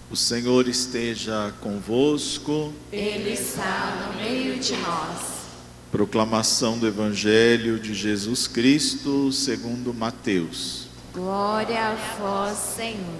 O Senhor esteja convosco. Ele está no meio de nós. Proclamação do Evangelho de Jesus Cristo segundo Mateus. Glória a vós, Senhor.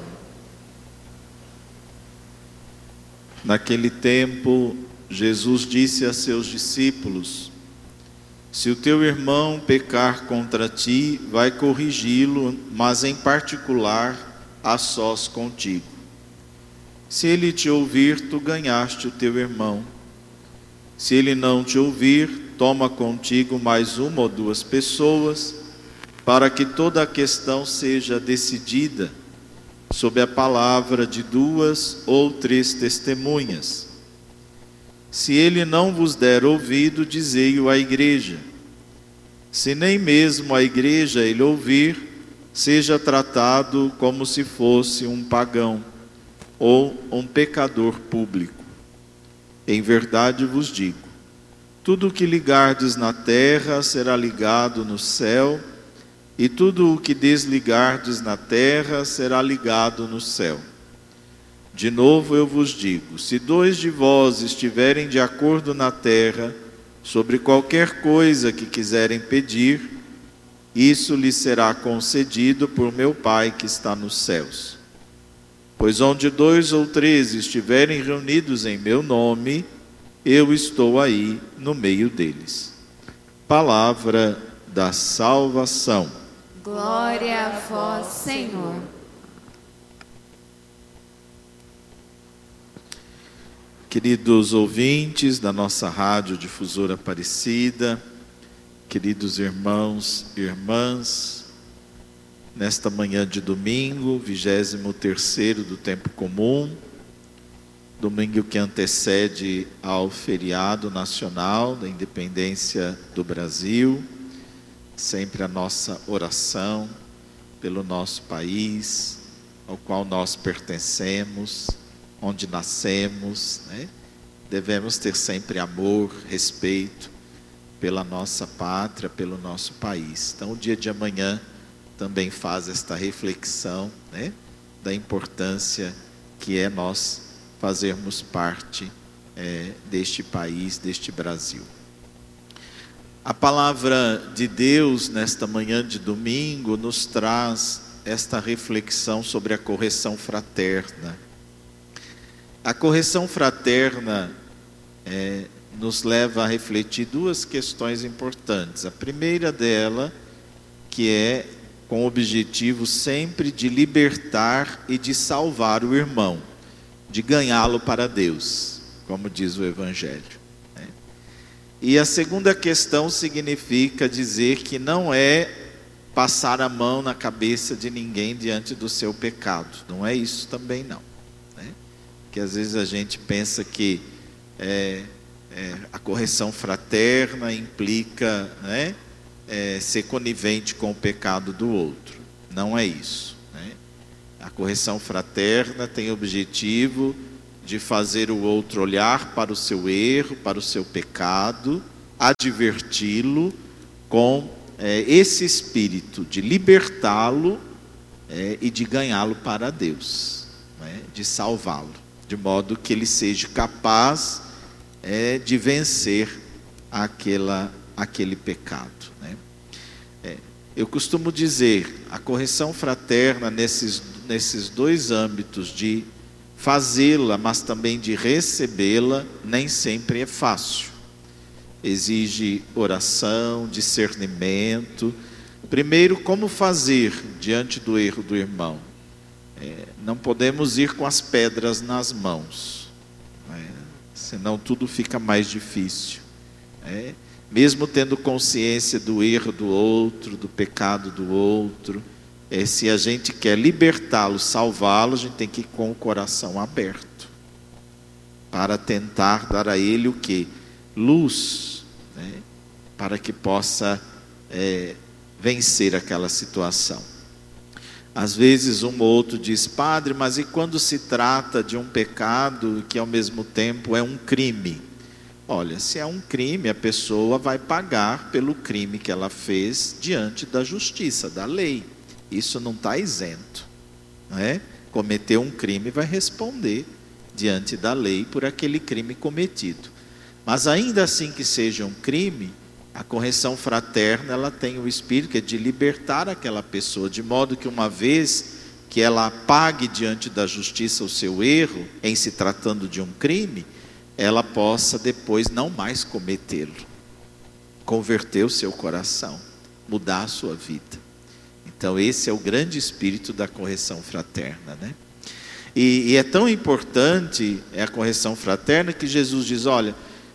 Naquele tempo, Jesus disse a seus discípulos: se o teu irmão pecar contra ti, vai corrigi-lo, mas em particular, a sós contigo. Se ele te ouvir, tu ganhaste o teu irmão. Se ele não te ouvir, toma contigo mais uma ou duas pessoas, para que toda a questão seja decidida sob a palavra de 2 ou 3 testemunhas. Se ele não vos der ouvido, dizei-o à igreja. Se nem mesmo a igreja ele ouvir, seja tratado como se fosse um pagão ou um pecador público. Em verdade vos digo, tudo o que ligardes na terra será ligado no céu, e tudo o que desligardes na terra será ligado no céu. De novo eu vos digo, se 2 de vós estiverem de acordo na terra, sobre qualquer coisa que quiserem pedir, isso lhes será concedido por meu Pai que está nos céus. Pois onde 2 ou 3 estiverem reunidos em meu nome, eu estou aí no meio deles. Palavra da salvação. Glória a vós, Senhor. Queridos ouvintes da nossa rádio difusora Aparecida, queridos irmãos e irmãs, nesta manhã de domingo, 23º do tempo comum, domingo que antecede ao feriado nacional da independência do Brasil, sempre a nossa oração pelo nosso país, ao qual nós pertencemos, onde nascemos, né? Devemos ter sempre amor, respeito pela nossa pátria, pelo nosso país. Então, o dia de amanhã também faz esta reflexão, né, da importância que é nós fazermos parte deste país, deste Brasil. A palavra de Deus nesta manhã de domingo nos traz esta reflexão sobre a correção fraterna. A correção fraterna nos leva a refletir 2 questões importantes. A primeira dela, que é com o objetivo sempre de libertar e de salvar o irmão, de ganhá-lo para Deus, como diz o Evangelho. E a segunda questão significa dizer que não é passar a mão na cabeça de ninguém diante do seu pecado. Não é isso também não. Que às vezes a gente pensa que a correção fraterna implica, ser conivente com o pecado do outro. Não é isso, A correção fraterna tem o objetivo de fazer o outro olhar para o seu erro, para o seu pecado, adverti-lo com esse espírito de libertá-lo e de ganhá-lo para Deus, de salvá-lo, de modo que ele seja capaz de vencer aquele pecado. Eu costumo dizer, a correção fraterna nesses 2 âmbitos de fazê-la, mas também de recebê-la, nem sempre é fácil. Exige oração, discernimento. Primeiro, como fazer diante do erro do irmão? Não podemos ir com as pedras nas mãos, senão tudo fica mais difícil. Mesmo tendo consciência do erro do outro, do pecado do outro, se a gente quer libertá-lo, salvá-lo, a gente tem que ir com o coração aberto, para tentar dar a ele o quê? Luz, para que possa vencer aquela situação. Às vezes um ou outro diz: padre, mas e quando se trata de um pecado que ao mesmo tempo é um crime? Olha, se é um crime, a pessoa vai pagar pelo crime que ela fez diante da justiça, da lei. Isso não está isento, não é? Cometeu um crime, vai responder diante da lei por aquele crime cometido. Mas ainda assim que seja um crime, a correção fraterna, ela tem o espírito que é de libertar aquela pessoa, de modo que uma vez que ela pague diante da justiça o seu erro, em se tratando de um crime, ela possa depois não mais cometê-lo, converter o seu coração, mudar a sua vida. Então esse é o grande espírito da correção fraterna, né? E é tão importante a correção fraterna que Jesus diz, olha,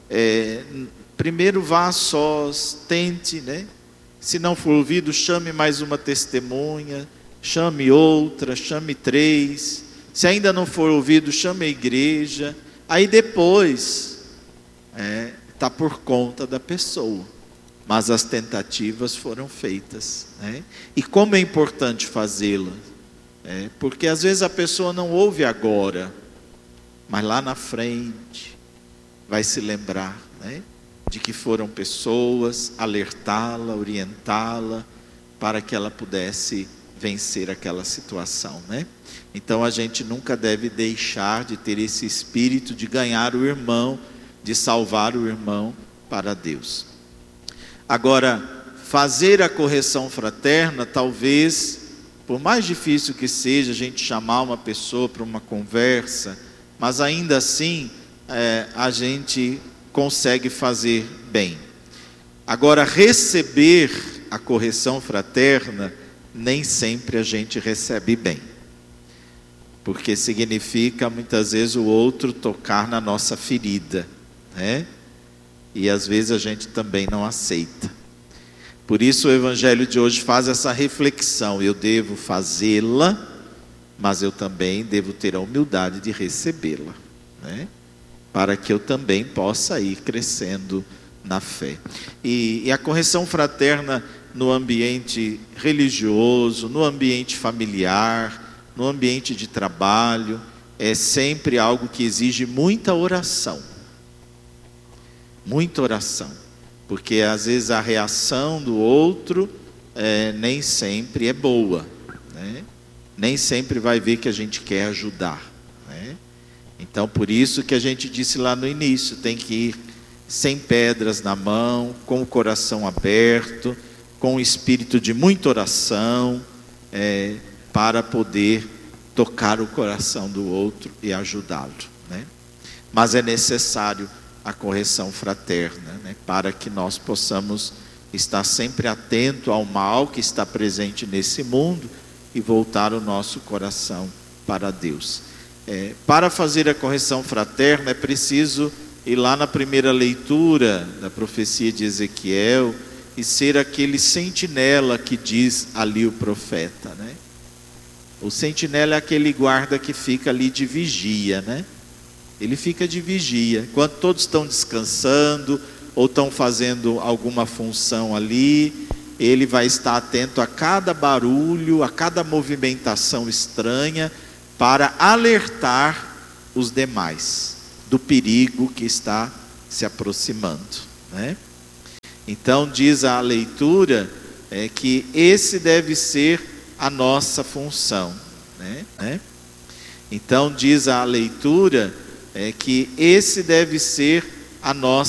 primeiro vá a sós, tente, né? Se não for ouvido, chame mais uma testemunha, chame outra, chame 3, se ainda não for ouvido, chame a igreja, aí depois está por conta da pessoa, mas as tentativas foram feitas, né? E como é importante fazê-las, porque às vezes a pessoa não ouve agora, mas lá na frente vai se lembrar, né, de que foram pessoas, alertá-la, orientá-la, para que ela pudesse vencer aquela situação, né? Então a gente nunca deve deixar de ter esse espírito de ganhar o irmão, de salvar o irmão para Deus. Agora, fazer a correção fraterna, talvez, por mais difícil que seja a gente chamar uma pessoa para uma conversa, mas ainda assim a gente consegue fazer bem. Agora, receber a correção fraterna, nem sempre a gente recebe bem, porque significa muitas vezes o outro tocar na nossa ferida, né? E às vezes a gente também não aceita. Por isso o evangelho de hoje faz essa reflexão: eu devo fazê-la, mas eu também devo ter a humildade de recebê-la, né? Para que eu também possa ir crescendo na fé. E a correção fraterna no ambiente religioso, no ambiente familiar, no ambiente de trabalho, é sempre algo que exige muita oração. Muita oração. Porque às vezes a reação do outro nem sempre é boa, né? Nem sempre vai ver que a gente quer ajudar, né? Então por isso que a gente disse lá no início, tem que ir sem pedras na mão, com o coração aberto, com um espírito de muita oração, para poder tocar o coração do outro e ajudá-lo, né? Mas é necessário a correção fraterna, né? Para que nós possamos estar sempre atento ao mal que está presente nesse mundo e voltar o nosso coração para Deus. Para fazer a correção fraterna é preciso ir lá na primeira leitura da profecia de Ezequiel e ser aquele sentinela que diz ali o profeta, né? O sentinela é aquele guarda que fica ali de vigia, né? Ele fica de vigia, enquanto todos estão descansando ou estão fazendo alguma função ali, ele vai estar atento a cada barulho, a cada movimentação estranha, para alertar os demais do perigo que está se aproximando, né? Então diz a leitura que esse deve ser a nossa função, né? Então diz a leitura que esse deve ser a nossa